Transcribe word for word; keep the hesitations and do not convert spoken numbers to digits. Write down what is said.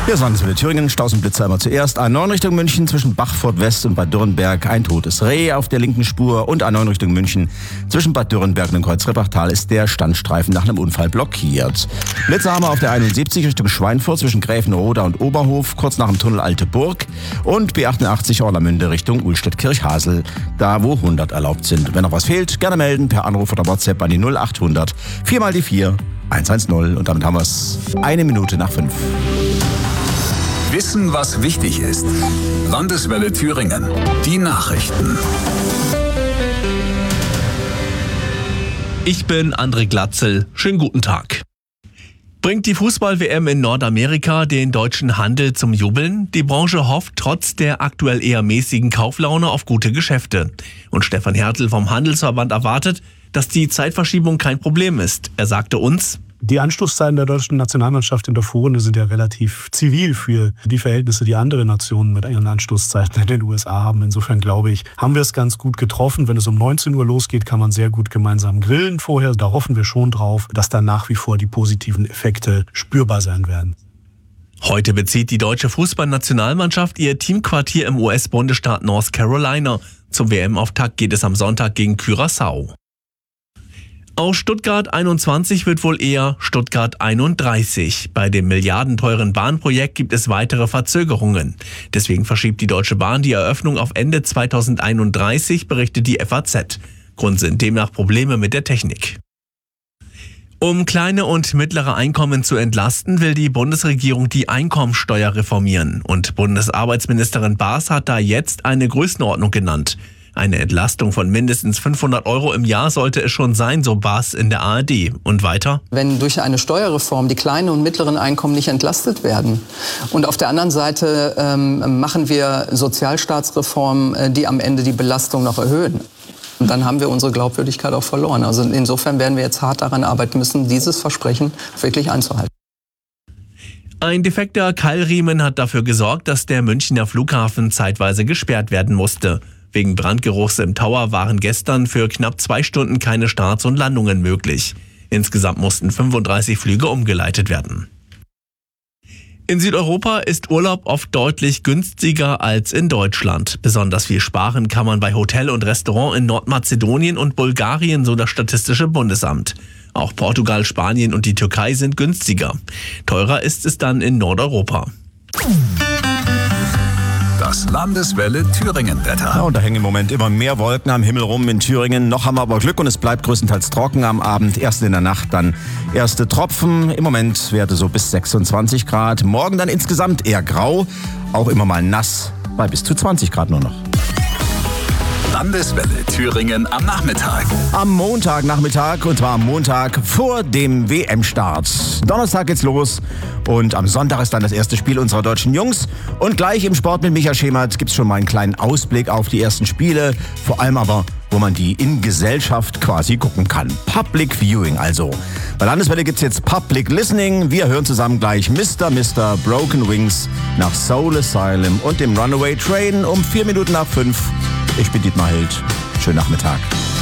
Hier ist Landeswelle Thüringen, Staus und Blitzer immer zuerst. A neun Richtung München zwischen Bachfurt West und Bad Dürrenberg ein totes Reh auf der linken Spur. Und A neun Richtung München zwischen Bad Dürrenberg und Kreuzrippachtal ist der Standstreifen nach einem Unfall blockiert. Blitzer haben wir auf der einundsiebzig Richtung Schweinfurt zwischen Gräfenroda und Oberhof, kurz nach dem Tunnel Alte Burg. Und B achtundachtzig Orlamünde Richtung Uhlstedt-Kirchhasel, da wo hundert erlaubt sind. Wenn noch was fehlt, gerne melden per Anruf oder WhatsApp an die null achthundert vier mal die vier eins eins null. Und damit haben wir es eine Minute nach fünf. Wissen, was wichtig ist. Landeswelle Thüringen. Die Nachrichten. Ich bin André Glatzel. Schönen guten Tag. Bringt die Fußball-W M in Nordamerika den deutschen Handel zum Jubeln? Die Branche hofft trotz der aktuell eher mäßigen Kauflaune auf gute Geschäfte. Und Stefan Hertel vom Handelsverband erwartet, dass die Zeitverschiebung kein Problem ist. Er sagte uns: Die Anstoßzeiten der deutschen Nationalmannschaft in der Vorrunde sind ja relativ zivil für die Verhältnisse, die andere Nationen mit ihren Anstoßzeiten in den U S A haben. Insofern glaube ich, haben wir es ganz gut getroffen. Wenn es um neunzehn Uhr losgeht, kann man sehr gut gemeinsam grillen vorher. Da hoffen wir schon drauf, dass dann nach wie vor die positiven Effekte spürbar sein werden. Heute bezieht die deutsche Fußballnationalmannschaft ihr Teamquartier im U S-Bundesstaat North Carolina. Zum W M-Auftakt geht es am Sonntag gegen Curaçao. Aus Stuttgart einundzwanzig wird wohl eher Stuttgart einunddreißig. Bei dem milliardenteuren Bahnprojekt gibt es weitere Verzögerungen. Deswegen verschiebt die Deutsche Bahn die Eröffnung auf Ende zweitausendeinunddreißig, berichtet die F A Z. Grund sind demnach Probleme mit der Technik. Um kleine und mittlere Einkommen zu entlasten, will die Bundesregierung die Einkommensteuer reformieren. Und Bundesarbeitsministerin Baas hat da jetzt eine Größenordnung genannt. Eine Entlastung von mindestens fünfhundert Euro im Jahr sollte es schon sein, so Baas in der A R D. Und weiter: Wenn durch eine Steuerreform die kleinen und mittleren Einkommen nicht entlastet werden und auf der anderen Seite ähm, machen wir Sozialstaatsreformen, die am Ende die Belastung noch erhöhen, und dann haben wir unsere Glaubwürdigkeit auch verloren. Also insofern werden wir jetzt hart daran arbeiten müssen, dieses Versprechen wirklich einzuhalten. Ein defekter Keilriemen hat dafür gesorgt, dass der Münchner Flughafen zeitweise gesperrt werden musste. Wegen Brandgeruchs im Tower waren gestern für knapp zwei Stunden keine Starts und Landungen möglich. Insgesamt mussten fünfunddreißig Flüge umgeleitet werden. In Südeuropa ist Urlaub oft deutlich günstiger als in Deutschland. Besonders viel sparen kann man bei Hotel und Restaurant in Nordmazedonien und Bulgarien, so das Statistische Bundesamt. Auch Portugal, Spanien und die Türkei sind günstiger. Teurer ist es dann in Nordeuropa. Das Landeswelle Thüringen-Wetter. Ja, und da hängen im Moment immer mehr Wolken am Himmel rum in Thüringen. Noch haben wir aber Glück und es bleibt größtenteils trocken am Abend. Erst in der Nacht dann erste Tropfen. Im Moment Werte so bis sechsundzwanzig Grad. Morgen dann insgesamt eher grau. Auch immer mal nass bei bis zu zwanzig Grad nur noch. Landeswelle Thüringen am Nachmittag. Am Montagnachmittag, und zwar am Montag vor dem W M-Start. Donnerstag geht's los und am Sonntag ist dann das erste Spiel unserer deutschen Jungs. Und gleich im Sport mit Micha Schemert gibt's schon mal einen kleinen Ausblick auf die ersten Spiele. Vor allem aber, wo man die in Gesellschaft quasi gucken kann. Public Viewing also. Bei Landeswelle gibt's jetzt Public Listening. Wir hören zusammen gleich Mister Mister Broken Wings nach Soul Asylum und dem Runaway Train um vier Minuten nach fünf. Ich bin Dietmar Hild. Schönen Nachmittag.